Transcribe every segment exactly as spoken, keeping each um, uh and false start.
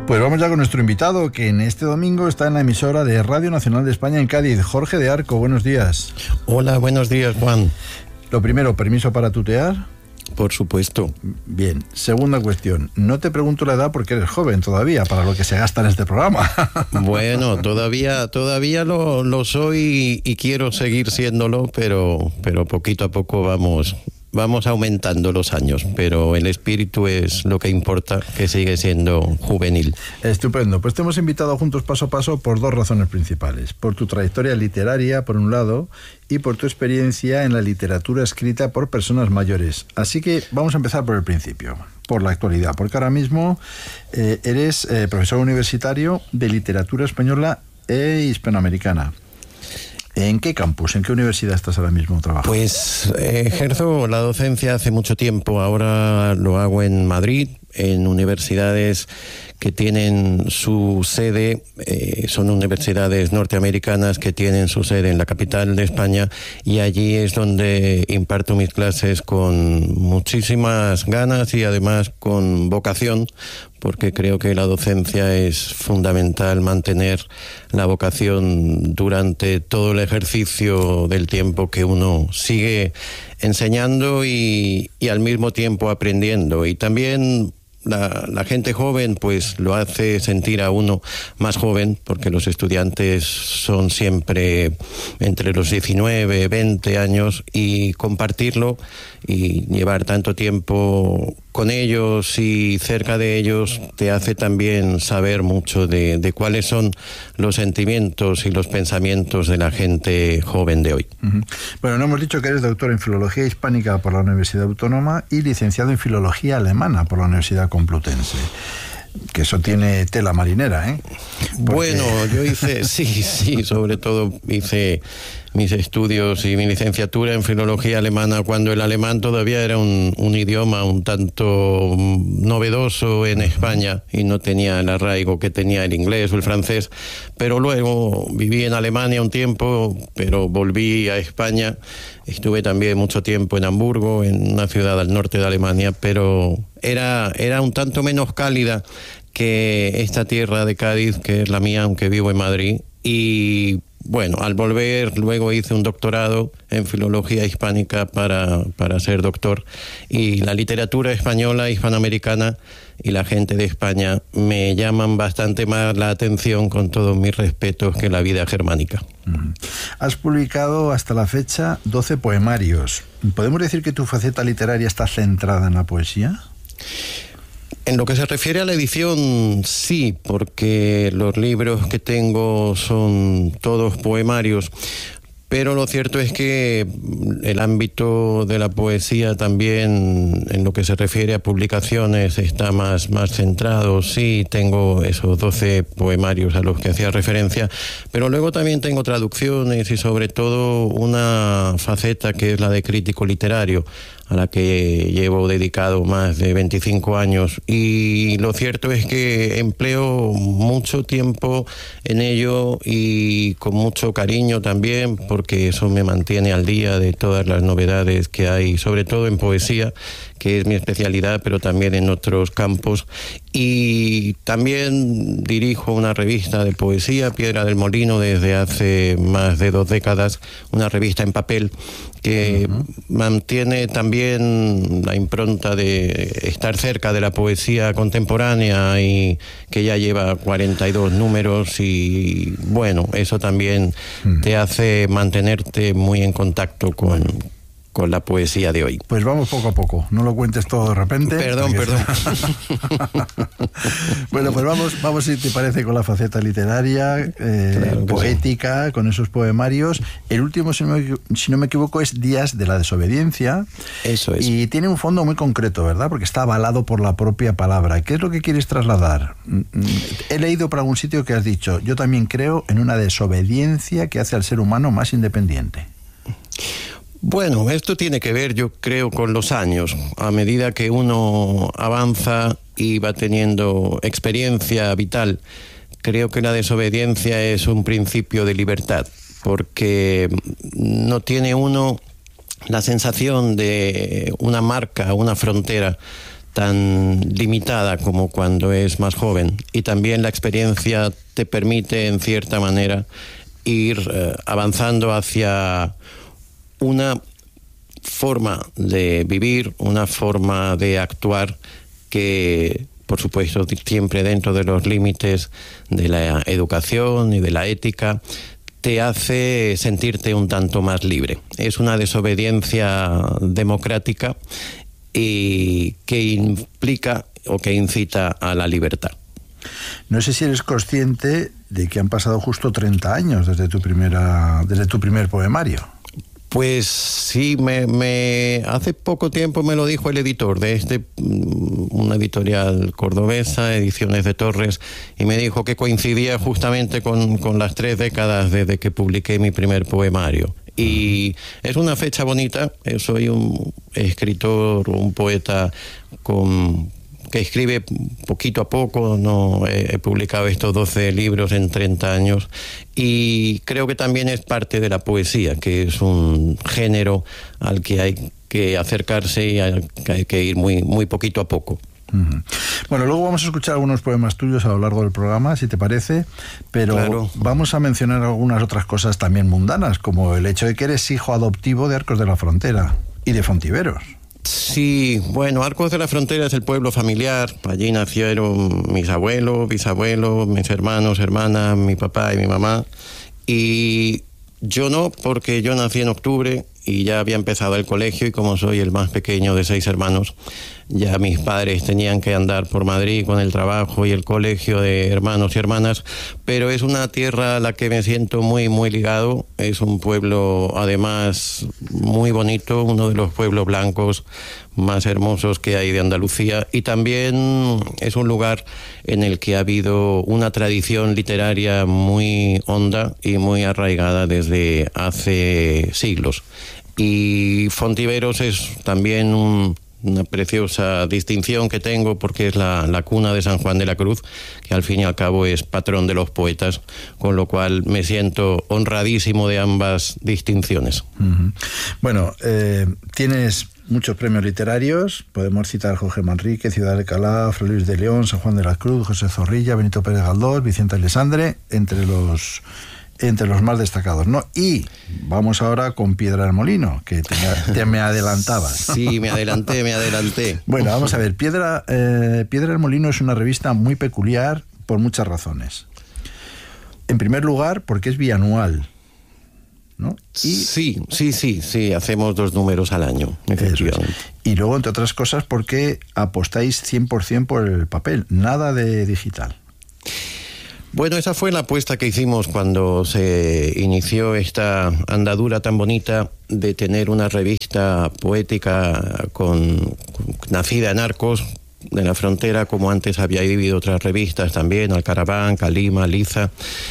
Pues vamos ya con nuestro invitado, que en este domingo está en la emisora de Radio Nacional de España en Cádiz. Jorge de Arco, buenos días. Hola, buenos días, Juan. Lo primero, ¿permiso para tutear? Por supuesto. Bien. Segunda cuestión, no te pregunto la edad porque eres joven todavía, para lo que se gasta en este programa. Bueno, todavía todavía lo, lo soy y, y quiero seguir siéndolo, pero, pero poquito a poco vamos... Vamos aumentando los años, pero el espíritu es lo que importa, que sigue siendo juvenil. Estupendo. Pues te hemos invitado juntos paso a paso por dos razones principales. Por tu trayectoria literaria, por un lado, y por tu experiencia en la literatura escrita por personas mayores. Así que vamos a empezar por el principio, por la actualidad, porque ahora mismo eh, eres eh, profesor universitario de literatura española e hispanoamericana. ¿En qué campus, en qué universidad estás ahora mismo trabajando? Pues eh, ejerzo la docencia hace mucho tiempo, ahora lo hago en Madrid, en universidades que tienen su sede, eh, son universidades norteamericanas que tienen su sede en la capital de España, y allí es donde imparto mis clases con muchísimas ganas y además con vocación, porque creo que la docencia es fundamental, mantener la vocación durante todo el ejercicio del tiempo que uno sigue enseñando y, y al mismo tiempo aprendiendo. Y también La, la gente joven pues lo hace sentir a uno más joven, porque los estudiantes son siempre entre los diecinueve, veinte años, y compartirlo y llevar tanto tiempo con ellos y cerca de ellos te hace también saber mucho de, de cuáles son los sentimientos y los pensamientos de la gente joven de hoy. Uh-huh. Bueno, no hemos dicho que eres doctor en Filología Hispánica por la Universidad Autónoma y licenciado en Filología Alemana por la Universidad Complutense. Que eso tiene tela marinera, ¿eh? Porque... Bueno, yo hice, sí, sí, sobre todo hice mis estudios y mi licenciatura en filología alemana cuando el alemán todavía era un, un idioma un tanto novedoso en España y no tenía el arraigo que tenía el inglés o el francés, pero luego viví en Alemania un tiempo, pero volví a España, estuve también mucho tiempo en Hamburgo, en una ciudad al norte de Alemania, pero era, era un tanto menos cálida que esta tierra de Cádiz, que es la mía, aunque vivo en Madrid. Y bueno, al volver luego hice un doctorado en filología hispánica para, para ser doctor, y la literatura española, hispanoamericana y la gente de España me llaman bastante más la atención, con todos mis respetos, que la vida germánica. Uh-huh. Has publicado hasta la fecha doce poemarios. ¿Podemos decir que tu faceta literaria está centrada en la poesía? En lo que se refiere a la edición, sí, porque los libros que tengo son todos poemarios, pero lo cierto es que el ámbito de la poesía también, en lo que se refiere a publicaciones, está más, más centrado. Sí, tengo esos doce poemarios a los que hacía referencia, pero luego también tengo traducciones y sobre todo una faceta que es la de crítico literario, a la que llevo dedicado más de veinticinco años, y lo cierto es que empleo mucho tiempo en ello y con mucho cariño también, porque eso me mantiene al día de todas las novedades que hay, sobre todo en poesía, que es mi especialidad, pero también en otros campos. Y también dirijo una revista de poesía, Piedra del Molino, desde hace más de dos décadas, una revista en papel que uh-huh. mantiene también la impronta de estar cerca de la poesía contemporánea y que ya lleva cuarenta y dos números, y bueno, eso también uh-huh. te hace mantenerte muy en contacto con... con la poesía de hoy. Pues vamos poco a poco, no lo cuentes todo de repente. Perdón, porque... perdón. Bueno, pues vamos, vamos si te parece con la faceta literaria, eh, claro poética, sí. Con esos poemarios. El último, si no, me, si no me equivoco, es Días de la desobediencia. Eso es. Y tiene un fondo muy concreto, ¿verdad? Porque está avalado por la propia palabra. ¿Qué es lo que quieres trasladar? He leído por algún sitio que has dicho, yo también creo en una desobediencia que hace al ser humano más independiente. Bueno, esto tiene que ver, yo creo, con los años. A medida que uno avanza y va teniendo experiencia vital, creo que la desobediencia es un principio de libertad, porque no tiene uno la sensación de una marca, una frontera tan limitada como cuando es más joven. Y también la experiencia te permite, en cierta manera, ir eh, avanzando hacia una forma de vivir, una forma de actuar que, por supuesto, siempre dentro de los límites de la educación y de la ética, te hace sentirte un tanto más libre. Es una desobediencia democrática y que implica o que incita a la libertad. No sé si eres consciente de que han pasado justo treinta años desde tu primera, desde tu primer poemario. Pues sí, me, me hace poco tiempo me lo dijo el editor de este, una editorial cordobesa, Ediciones de Torres, y me dijo que coincidía justamente con, con las tres décadas desde que publiqué mi primer poemario. Y es una fecha bonita. Soy un escritor, un poeta con... que escribe poquito a poco. No he, he publicado estos doce libros en treinta años, y creo que también es parte de la poesía, que es un género al que hay que acercarse y al que hay que ir muy, muy poquito a poco. Uh-huh. Bueno, luego vamos a escuchar algunos poemas tuyos a lo largo del programa, si te parece, pero claro, vamos a mencionar algunas otras cosas también mundanas, como el hecho de que eres hijo adoptivo de Arcos de la Frontera y de Fontiveros. Sí, bueno, Arcos de la Frontera es el pueblo familiar. Allí nacieron mis abuelos, bisabuelos, mis hermanos, hermanas, mi papá y mi mamá. Y yo no, porque yo nací en octubre y ya había empezado el colegio, y como soy el más pequeño de seis hermanos, ya mis padres tenían que andar por Madrid con el trabajo y el colegio de hermanos y hermanas. Pero es una tierra a la que me siento muy, muy ligado. Es un pueblo, además, muy bonito, uno de los pueblos blancos más hermosos que hay de Andalucía, y también es un lugar en el que ha habido una tradición literaria muy honda y muy arraigada desde hace siglos. Y Fontiveros es también un, una preciosa distinción que tengo, porque es la, la cuna de San Juan de la Cruz, que al fin y al cabo es patrón de los poetas, con lo cual me siento honradísimo de ambas distinciones. Uh-huh. Bueno, eh, tienes muchos premios literarios. Podemos citar Jorge Manrique, Ciudad de Alcalá, Fray Luis de León, San Juan de la Cruz, José Zorrilla, Benito Pérez Galdós, Vicente Alessandre, entre los entre los más destacados, ¿no? Y vamos ahora con Piedra del Molino, que te, te me adelantabas. Sí, me adelanté, me adelanté. Bueno, vamos a ver. Piedra, eh, Piedra del Molino es una revista muy peculiar por muchas razones. En primer lugar, porque es bianual, ¿no? Y, sí, sí, sí, sí, hacemos dos números al año, efectivamente. Y luego, entre otras cosas, porque apostáis cien por ciento por el papel, nada de digital. Bueno, esa fue la apuesta que hicimos cuando se inició esta andadura tan bonita de tener una revista poética con, con, nacida en Arcos de la Frontera, como antes había vivido otras revistas también, Alcaraván, Calima, Liza.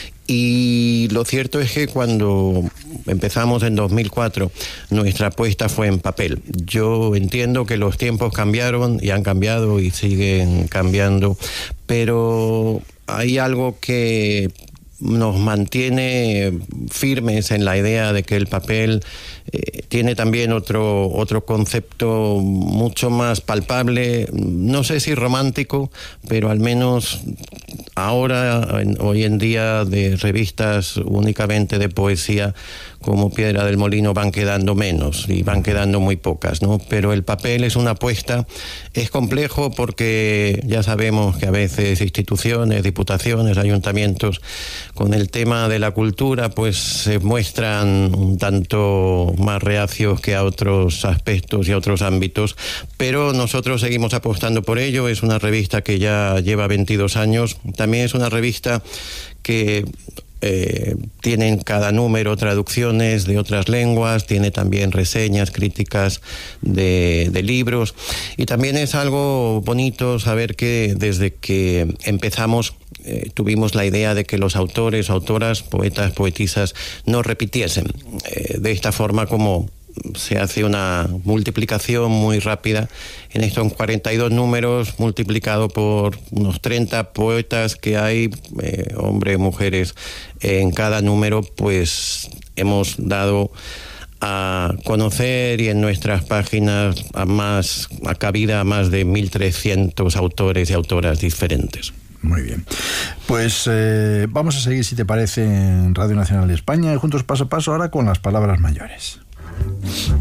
Y lo cierto es que cuando empezamos en dos mil cuatro, nuestra apuesta fue en papel. Yo entiendo que los tiempos cambiaron y han cambiado y siguen cambiando, pero hay algo que nos mantiene firmes en la idea de que el papel eh, tiene también otro, otro concepto mucho más palpable, no sé si romántico, pero al menos ahora, en, hoy en día, de revistas únicamente de poesía como Piedra del Molino van quedando menos y van quedando muy pocas, ¿no? Pero el papel es una apuesta, es complejo porque ya sabemos que a veces instituciones, diputaciones, ayuntamientos, con el tema de la cultura, pues se muestran un tanto más reacios que a otros aspectos y a otros ámbitos, pero nosotros seguimos apostando por ello. Es una revista que ya lleva veintidós años, también es una revista que Eh, tienen cada número traducciones de otras lenguas, tiene también reseñas, críticas de, de libros, y también es algo bonito saber que desde que empezamos eh, tuvimos la idea de que los autores, autoras, poetas, poetisas no repitiesen eh, de esta forma como se hace una multiplicación muy rápida en estos cuarenta y dos números multiplicado por unos treinta poetas que hay, eh, hombres, mujeres, en cada número. Pues hemos dado a conocer, y en nuestras páginas a más a cabida a más de mil trescientos autores y autoras diferentes. Muy bien. Pues eh, vamos a seguir, si te parece, en Radio Nacional de España, y juntos paso a paso ahora con las palabras mayores.